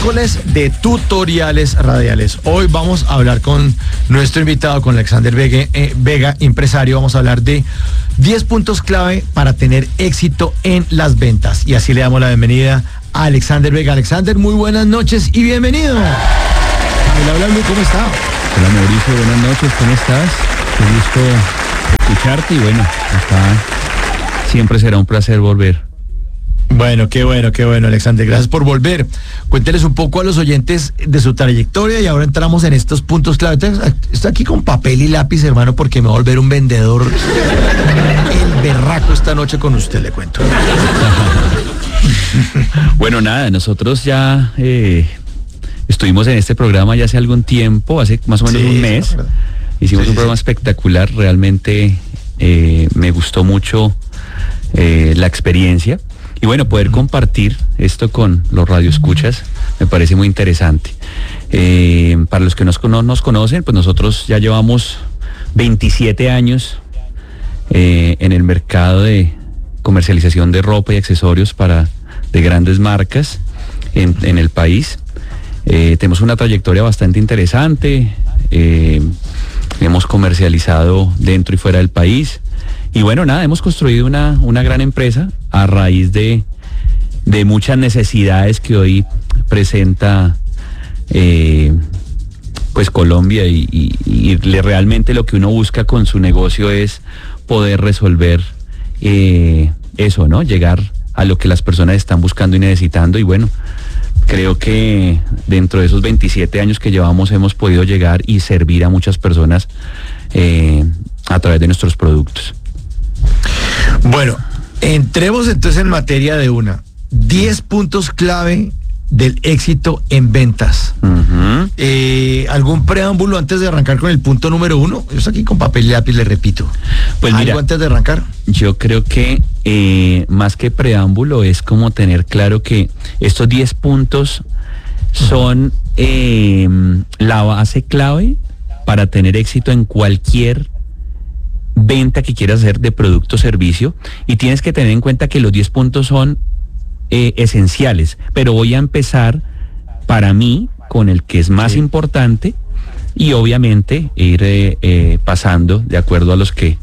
Miércoles de tutoriales radiales. Hoy vamos a hablar con nuestro invitado, con Alexander Vega, empresario. Vamos a hablar de 10 puntos clave para tener éxito en las ventas. Y así le damos la bienvenida a Alexander Vega. Alexander, muy buenas noches y bienvenido. Hola, ¿cómo está? Hola Mauricio, buenas noches, ¿cómo estás? Qué gusto escucharte y bueno, acá siempre será un placer volver. Bueno, qué bueno, Alexander, gracias por volver. Cuénteles un poco a los oyentes de su trayectoria y ahora entramos en estos puntos clave. Estoy aquí con papel y lápiz, hermano, porque me va a volver un vendedor el berraco esta noche con usted, le cuento. Bueno, nada, nosotros ya estuvimos en este programa ya hace algún tiempo, hace más o menos un mes. Hicimos un programa espectacular, realmente me gustó mucho la experiencia. Y bueno, poder compartir esto con los radioescuchas me parece muy interesante. Para los que no nos conocen, pues nosotros ya llevamos 27 años en el mercado de comercialización de ropa y accesorios de grandes marcas en el país. Tenemos una trayectoria bastante interesante. Hemos comercializado dentro y fuera del país. Y bueno, nada, hemos construido una gran empresa a raíz de muchas necesidades que hoy presenta pues Colombia y realmente lo que uno busca con su negocio es poder resolver eso, ¿no? Llegar a lo que las personas están buscando y necesitando. Y bueno, creo que dentro de esos 27 años que llevamos hemos podido llegar y servir a muchas personas a través de nuestros productos. Bueno, entremos entonces en materia de 10 puntos clave del éxito en ventas. Uh-huh. ¿Algún preámbulo antes de arrancar con el punto número 1? Yo estoy aquí con papel y lápiz, le repito. Pues mira, ¿algo antes de arrancar? Yo creo que más que preámbulo es como tener claro que estos 10 puntos son la base clave para tener éxito en cualquier venta que quieras hacer de producto o servicio, y tienes que tener en cuenta que los 10 puntos son esenciales, pero voy a empezar para mí con el que es más importante y obviamente ir pasando de acuerdo a los que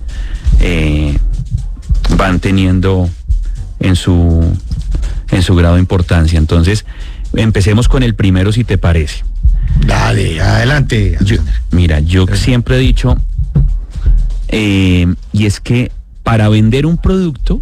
van teniendo en su grado de importancia. Entonces, empecemos con el primero, si te parece. Dale, adelante. Yo siempre he dicho, y es que para vender un producto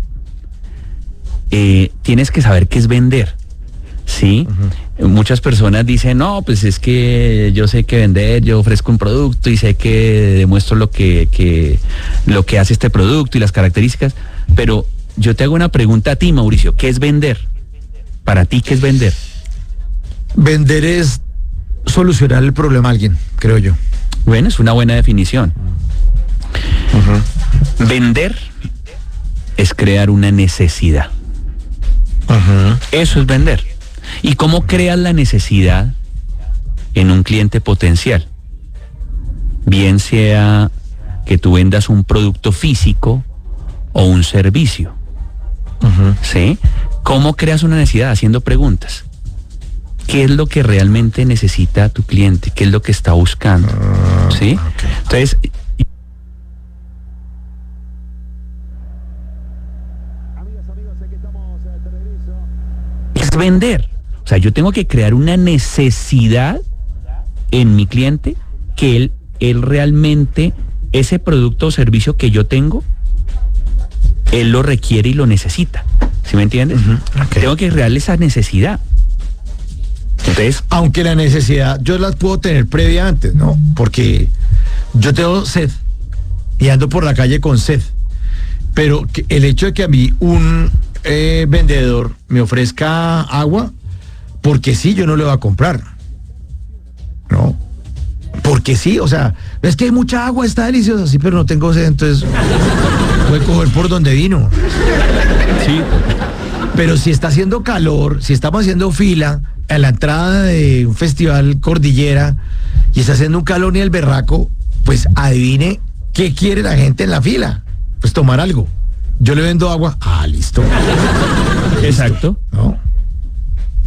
tienes que saber qué es vender, ¿sí? Uh-huh. Muchas personas dicen, no, pues es que yo sé que vender, yo ofrezco un producto y sé que demuestro lo que hace este producto y las características, pero yo te hago una pregunta a ti, Mauricio, ¿qué es vender? Para ti, ¿qué es vender? Vender es solucionar el problema a alguien, creo yo. Bueno, es una buena definición. Uh-huh. Vender es crear una necesidad. Uh-huh. Eso es vender. ¿Y cómo creas la necesidad en un cliente potencial? Bien sea que tú vendas un producto físico o un servicio. Uh-huh. ¿Sí? ¿Cómo creas una necesidad? Haciendo preguntas. ¿Qué es lo que realmente necesita tu cliente? ¿Qué es lo que está buscando? ¿Sí? Okay. Entonces, es vender. O sea, yo tengo que crear una necesidad en mi cliente que él realmente, ese producto o servicio que yo tengo, él lo requiere y lo necesita. ¿Sí me entiendes? Uh-huh. Okay. Tengo que crearle esa necesidad. Entonces, aunque la necesidad yo la puedo tener previa antes, ¿no? Porque yo tengo sed y ando por la calle con sed. Pero el hecho de que a mí un vendedor me ofrezca agua, porque sí, yo no le voy a comprar, ¿no? Porque sí, o sea, es que hay mucha agua, está deliciosa, sí, pero no tengo sed, entonces voy a coger por donde vino. Sí. Pero si está haciendo calor, si estamos haciendo fila a la entrada de un festival Cordillera y está haciendo un calor ni el berraco, pues adivine qué quiere la gente en la fila. Pues tomar algo. Yo le vendo agua. Ah, listo. Exacto. ¿No?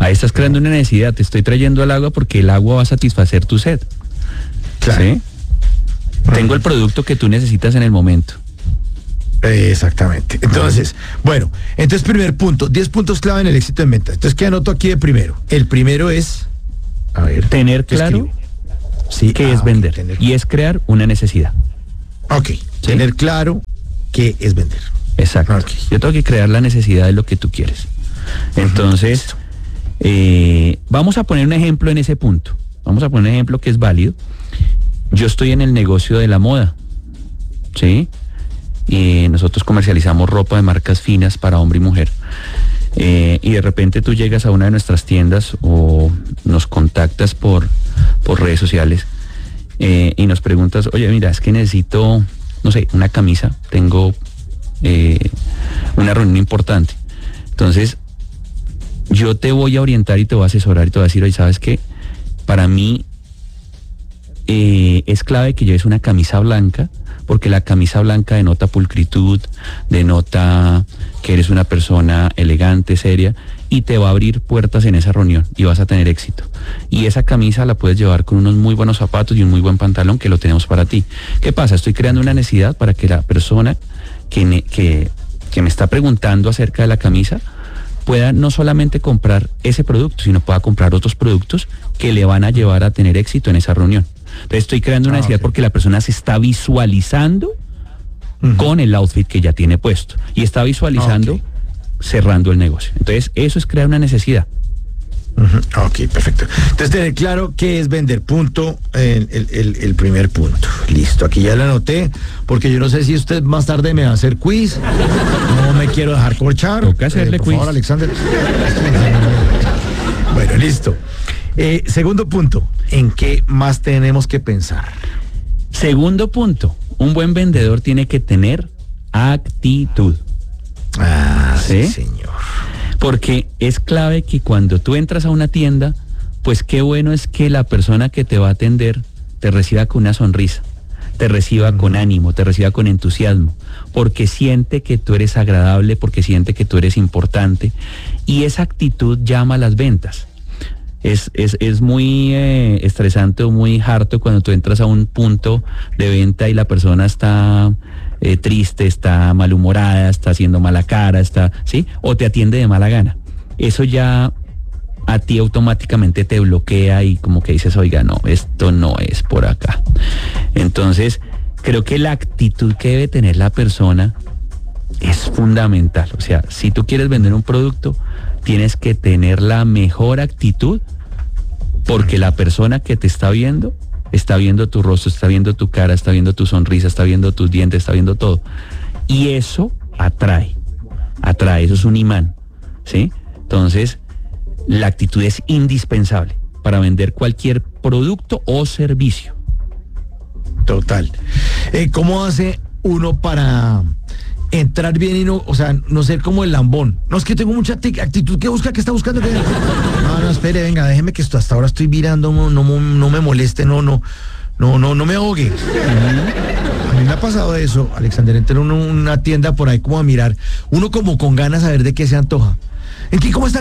Ahí estás creando una necesidad. Te estoy trayendo el agua porque el agua va a satisfacer tu sed. Claro. ¿Sí? Tengo el producto que tú necesitas en el momento. Exactamente. Entonces, bueno, entonces primer punto, 10 puntos clave en el éxito en ventas. Entonces, ¿qué anoto aquí de primero? El primero es, a ver, tener claro qué es vender. Y es crear una necesidad. Ok, ¿sí? Tener claro qué es vender. Exacto. Okay. Yo tengo que crear la necesidad de lo que tú quieres. Entonces, vamos a poner un ejemplo en ese punto. Vamos a poner un ejemplo que es válido. Yo estoy en el negocio de la moda, ¿sí? Y nosotros comercializamos ropa de marcas finas para hombre y mujer. Y de repente tú llegas a una de nuestras tiendas o nos contactas por redes sociales y nos preguntas, oye, mira, es que necesito, no sé, una camisa, tengo una reunión importante. Entonces, yo te voy a orientar y te voy a asesorar y te voy a decir, oye, ¿sabes qué? Para mí es clave que lleves una camisa blanca, porque la camisa blanca denota pulcritud, denota que eres una persona elegante, seria, y te va a abrir puertas en esa reunión y vas a tener éxito. Y esa camisa la puedes llevar con unos muy buenos zapatos y un muy buen pantalón que lo tenemos para ti. ¿Qué pasa? Estoy creando una necesidad para que la persona que me está preguntando acerca de la camisa pueda no solamente comprar ese producto, sino pueda comprar otros productos que le van a llevar a tener éxito en esa reunión. Entonces estoy creando una necesidad porque la persona se está visualizando con el outfit que ya tiene puesto y está visualizando cerrando el negocio. Entonces eso es crear una necesidad. Ok, perfecto. Entonces tener claro qué es vender, punto, el primer punto. Listo, aquí ya lo anoté, porque yo no sé si usted más tarde me va a hacer quiz, no me quiero dejar corchar. Toca hacerle por quiz. favor, Alexander. Bueno, listo. Segundo punto, ¿en qué más tenemos que pensar? Segundo punto, un buen vendedor tiene que tener actitud. Sí, señor. Porque es clave que cuando tú entras a una tienda, pues qué bueno es que la persona que te va a atender te reciba con una sonrisa, te reciba con ánimo, te reciba con entusiasmo, porque siente que tú eres agradable, porque siente que tú eres importante, y esa actitud llama a las ventas. Es muy estresante o muy harto cuando tú entras a un punto de venta y la persona está triste, está malhumorada, está haciendo mala cara, ¿sí? O te atiende de mala gana. Eso ya a ti automáticamente te bloquea y como que dices, oiga, no, esto no es por acá. Entonces, creo que la actitud que debe tener la persona es fundamental. O sea, si tú quieres vender un producto, tienes que tener la mejor actitud, porque la persona que te está viendo tu rostro, está viendo tu cara, está viendo tu sonrisa, está viendo tus dientes, está viendo todo. Y eso atrae, eso es un imán, ¿sí? Entonces, la actitud es indispensable para vender cualquier producto o servicio. Total. ¿Cómo hace uno para entrar bien y no, o sea, no ser como el lambón? No, es que tengo mucha actitud. ¿Qué busca? ¿Qué está buscando? No, espere, venga, déjeme que hasta ahora estoy mirando, no me moleste, no me ahogue. A mí me ha pasado eso, Alexander, entré en una tienda por ahí como a mirar, uno como con ganas a ver de qué se antoja. ¿En qué? ¿Cómo está?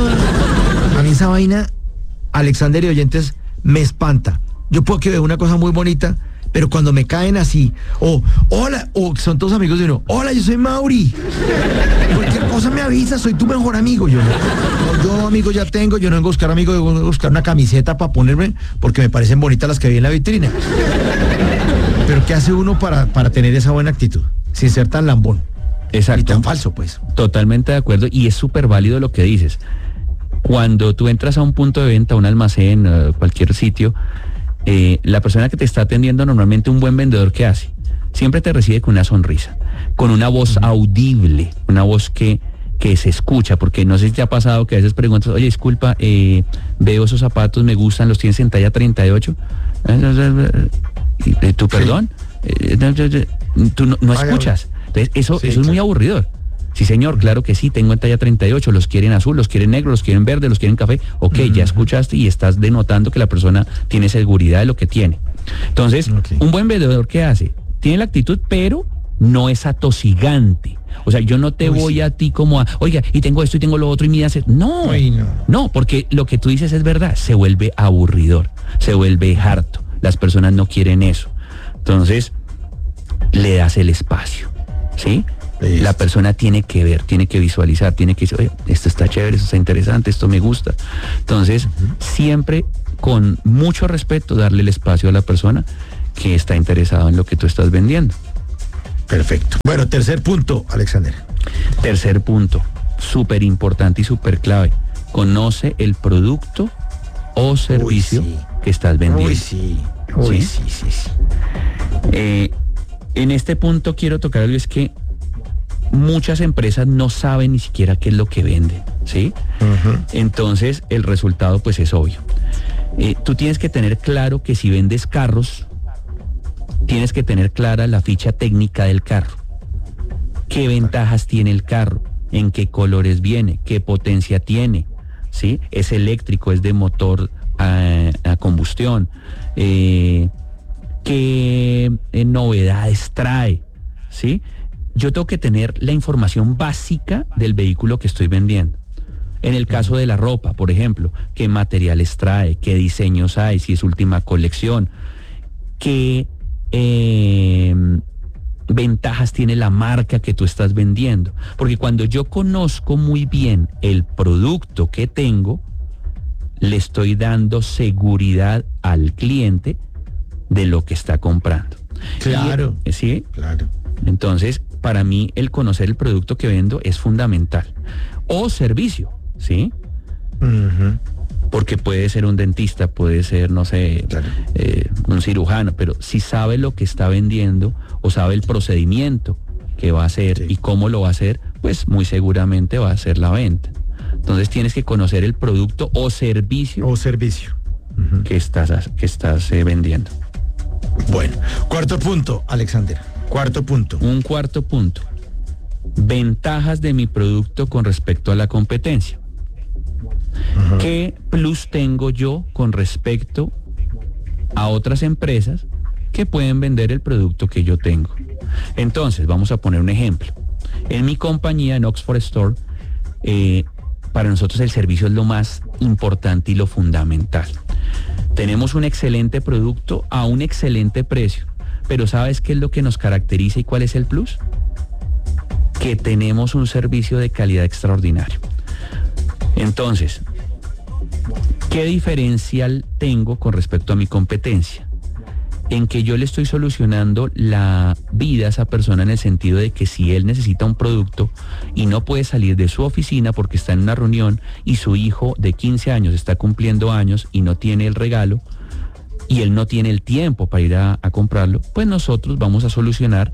A mí esa vaina, Alexander y oyentes, me espanta. Yo puedo que vea una cosa muy bonita, pero cuando me caen así, hola, son todos amigos de uno, hola, yo soy Mauri, cualquier cosa me avisa, soy tu mejor amigo. Yo amigo ya tengo, yo no vengo a buscar amigos, yo vengo a buscar una camiseta para ponerme, porque me parecen bonitas las que vi en la vitrina. Pero ¿qué hace uno para tener esa buena actitud, sin ser tan lambón? Exacto. Y tan falso, pues. Totalmente de acuerdo, y es súper válido lo que dices. Cuando tú entras a un punto de venta, a un almacén, cualquier sitio, la persona que te está atendiendo, normalmente un buen vendedor, ¿qué hace? Siempre te recibe con una sonrisa, con una voz audible, una voz que se escucha, porque no sé si te ha pasado que a veces preguntas, oye, disculpa, veo esos zapatos, me gustan, los tienes en talla 38. ¿Tú, perdón? Tú no escuchas. Entonces, eso es muy aburridor. Sí, señor, claro que sí, tengo en talla 38, los quieren azul, los quieren negro, los quieren verde, los quieren café. Ok, ya escuchaste y estás denotando que la persona tiene seguridad de lo que tiene. Entonces, un buen vendedor, ¿qué hace? Tiene la actitud, pero no es atosigante. O sea, yo no te voy a ti como a, oiga, y tengo esto y tengo lo otro y me hace. No, no, porque lo que tú dices es verdad, se vuelve aburridor, se vuelve harto. Las personas no quieren eso. Entonces, le das el espacio, ¿sí? Listo. La persona tiene que ver, tiene que visualizar, tiene que decir, oye, esto está chévere, esto está interesante, esto me gusta. Entonces, siempre con mucho respeto darle el espacio a la persona que está interesada en lo que tú estás vendiendo. Perfecto. Bueno, tercer punto, Alexander. Tercer punto, súper importante y súper clave. Conoce el producto o servicio que estás vendiendo. Sí. En este punto quiero tocar algo, es que muchas empresas no saben ni siquiera qué es lo que venden, ¿sí? Entonces el resultado pues es obvio. Tú tienes que tener claro que si vendes carros, tienes que tener clara la ficha técnica del carro. ¿Qué ventajas tiene el carro? ¿En qué colores viene? ¿Qué potencia tiene? ¿Sí? ¿Es eléctrico? ¿Es de motor a combustión? ¿Qué novedades trae? ¿Sí? Yo tengo que tener la información básica del vehículo que estoy vendiendo. En el caso de la ropa, por ejemplo, ¿qué materiales trae? ¿Qué diseños hay? Si es última colección. ¿Qué ventajas tiene la marca que tú estás vendiendo? Porque cuando yo conozco muy bien el producto que tengo, le estoy dando seguridad al cliente de lo que está comprando. Claro. ¿Sí? Claro. Entonces, para mí, el conocer el producto que vendo es fundamental. O servicio, ¿sí? Porque puede ser un dentista, puede ser, no sé, claro, un cirujano, pero si sabe lo que está vendiendo o sabe el procedimiento que va a hacer y cómo lo va a hacer, pues muy seguramente va a hacer la venta. Entonces tienes que conocer el producto o servicio. Que estás vendiendo. Bueno, cuarto punto, Alexander. Un cuarto punto. Ventajas de mi producto con respecto a la competencia. ¿Qué plus tengo yo con respecto a otras empresas que pueden vender el producto que yo tengo? Entonces, vamos a poner un ejemplo. En mi compañía, en Oxford Store, para nosotros el servicio es lo más importante y lo fundamental. Tenemos un excelente producto a un excelente precio, pero ¿sabes qué es lo que nos caracteriza y cuál es el plus? Que tenemos un servicio de calidad extraordinario. Entonces, ¿qué diferencial tengo con respecto a mi competencia? En que yo le estoy solucionando la vida a esa persona, en el sentido de que si él necesita un producto y no puede salir de su oficina porque está en una reunión y su hijo de 15 años está cumpliendo años y no tiene el regalo y él no tiene el tiempo para ir a comprarlo, pues nosotros vamos a solucionar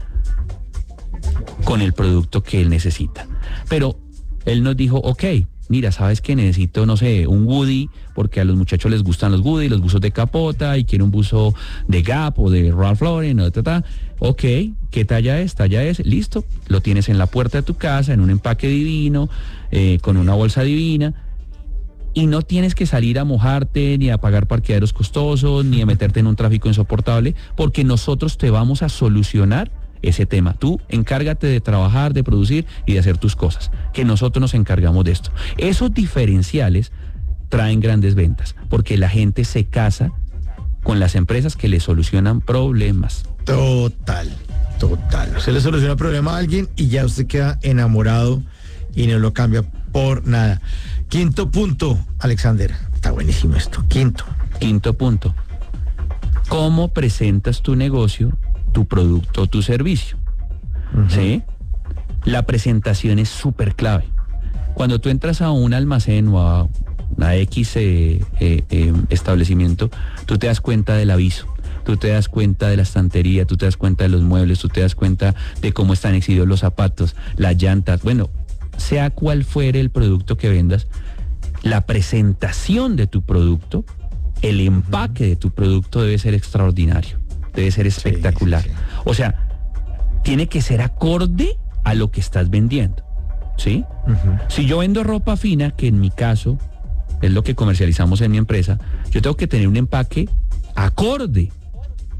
con el producto que él necesita. Pero él nos dijo, ok, mira, ¿sabes qué? Necesito, no sé, un Woody, porque a los muchachos les gustan los Woody, los buzos de capota, y quiero un buzo de Gap o de Ralph Lauren, Ok, ¿qué talla es? Talla es, listo, lo tienes en la puerta de tu casa, en un empaque divino, con una bolsa divina, y no tienes que salir a mojarte, ni a pagar parqueaderos costosos, ni a meterte en un tráfico insoportable, porque nosotros te vamos a solucionar ese tema. Tú encárgate de trabajar, de producir y de hacer tus cosas, que nosotros nos encargamos de esto. Esos diferenciales traen grandes ventas, porque la gente se casa con las empresas que le solucionan problemas. Total. Usted le soluciona el problema a alguien y ya usted queda enamorado y no lo cambia por nada. Quinto punto, Alexander. Está buenísimo esto. Quinto punto. ¿Cómo presentas tu negocio, tu producto o tu servicio? ¿Sí? La presentación es súper clave. Cuando tú entras a un almacén o a una X establecimiento, tú te das cuenta del aviso, tú te das cuenta de la estantería, tú te das cuenta de los muebles, tú te das cuenta de cómo están exhibidos los zapatos, las llantas. Bueno, sea cual fuere el producto que vendas, la presentación de tu producto, el empaque de tu producto debe ser extraordinario, debe ser espectacular. Sí. O sea, tiene que ser acorde a lo que estás vendiendo, ¿sí? Si yo vendo ropa fina, que en mi caso es lo que comercializamos en mi empresa, yo tengo que tener un empaque acorde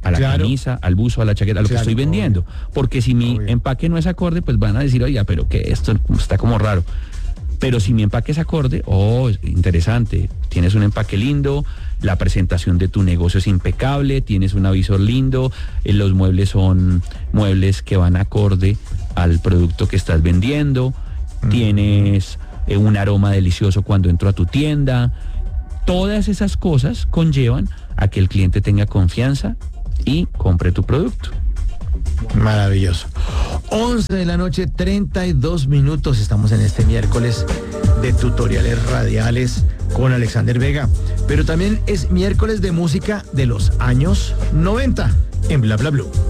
a la camisa, al buzo, a la chaqueta, a lo que estoy vendiendo. Porque si mi empaque no es acorde, pues van a decir, oye, pero que esto está como raro. Pero si mi empaque es acorde, interesante, tienes un empaque lindo, la presentación de tu negocio es impecable, tienes un aviso lindo, los muebles son muebles que van acorde al producto que estás vendiendo, tienes un aroma delicioso cuando entro a tu tienda. Todas esas cosas conllevan a que el cliente tenga confianza y compre tu producto. Maravilloso. 11 de la noche, 32 minutos. Estamos en este miércoles de tutoriales radiales con Alexander Vega. Pero también es miércoles de música de los años 90 en Bla Bla Blue.